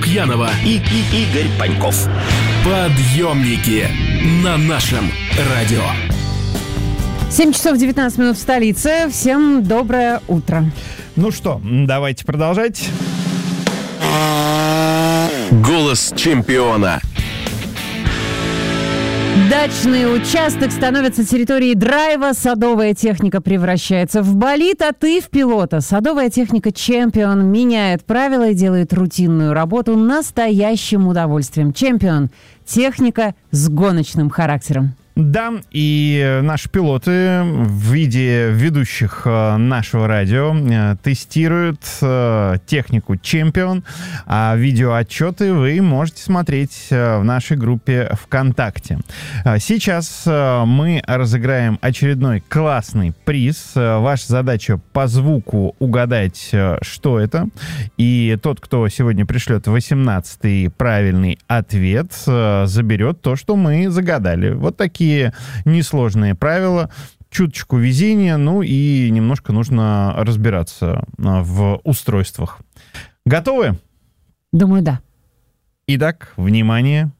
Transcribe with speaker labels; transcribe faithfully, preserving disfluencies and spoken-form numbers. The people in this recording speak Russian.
Speaker 1: Лукьянова
Speaker 2: и, и Игорь Паньков.
Speaker 1: Подъемники на нашем радио.
Speaker 3: семь часов девятнадцать минут в столице. Всем доброе утро.
Speaker 4: Ну что, давайте продолжать.
Speaker 1: Голос чемпиона.
Speaker 3: Дачный участок становится территорией драйва, садовая техника превращается в болид, а ты в пилота. Садовая техника «Чемпион» меняет правила и делает рутинную работу настоящим удовольствием. «Чемпион» – техника с гоночным характером.
Speaker 4: Да, и наши пилоты в виде ведущих нашего радио тестируют технику «Чемпион», а видеоотчеты вы можете смотреть в нашей группе ВКонтакте. Сейчас мы разыграем очередной классный приз. Ваша задача по звуку угадать, что это. И тот, кто сегодня пришлет восемнадцатый правильный ответ, заберет то, что мы загадали. Вот такие несложные правила, чуточку везения, ну и немножко нужно разбираться в устройствах. Готовы?
Speaker 3: Думаю, да.
Speaker 4: Итак, внимание,